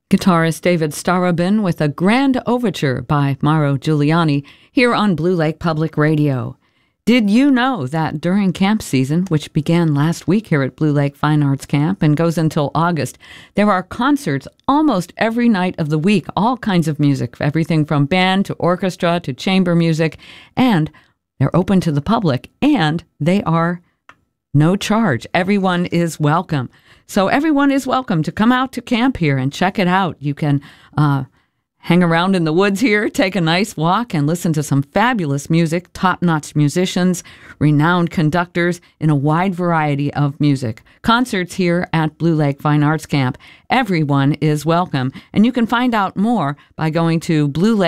Guitarist David Starobin with a grand overture by Mauro Giuliani here on Blue Lake Public Radio. Did you know that during camp season, which began last week here at Blue Lake Fine Arts Camp and goes until August, there are concerts almost every night of the week, all kinds of music, everything from band to orchestra to chamber music, and they're open to the public, and they are no charge. Everyone is welcome. So everyone is welcome to come out to camp here and check it out. You can hang around in the woods here, take a nice walk, and listen to some fabulous music, top-notch musicians, renowned conductors in a wide variety of music. Concerts here at Blue Lake Fine Arts Camp. Everyone is welcome. And you can find out more by going to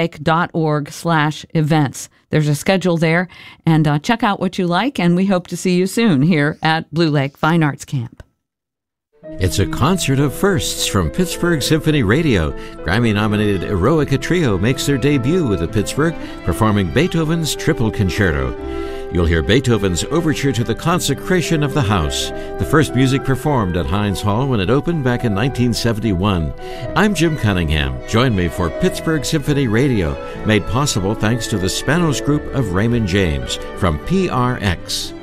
bluelake.org/events. There's a schedule there, and check out what you like, and we hope to see you soon here at Blue Lake Fine Arts Camp. It's a concert of firsts from Pittsburgh Symphony Radio. Grammy-nominated Eroica Trio makes their debut at Pittsburgh, performing Beethoven's Triple Concerto. You'll hear Beethoven's Overture to the Consecration of the House, the first music performed at Heinz Hall when it opened back in 1971. I'm Jim Cunningham. Join me for Pittsburgh Symphony Radio, made possible thanks to the Spanos Group of Raymond James from PRX.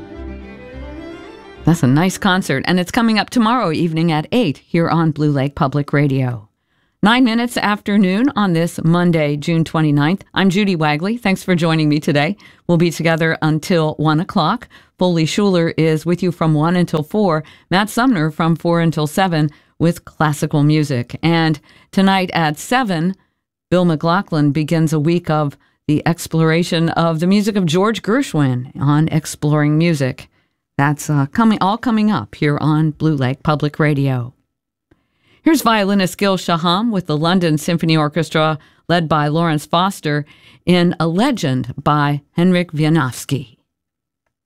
That's a nice concert, and it's coming up tomorrow evening at 8 here on Blue Lake Public Radio. 9 minutes after noon on this Monday, June 29th. I'm Judy Wagley. Thanks for joining me today. We'll be together until 1 o'clock. Foley Schuler is with you from 1 until 4. Matt Sumner from 4 until 7 with classical music. And tonight at 7, Bill McLaughlin begins a week of the exploration of the music of George Gershwin on Exploring Music. That's coming up here on Blue Lake Public Radio. Here's violinist Gil Shaham with the London Symphony Orchestra, led by Lawrence Foster, in A Legend by Henryk Wieniawski.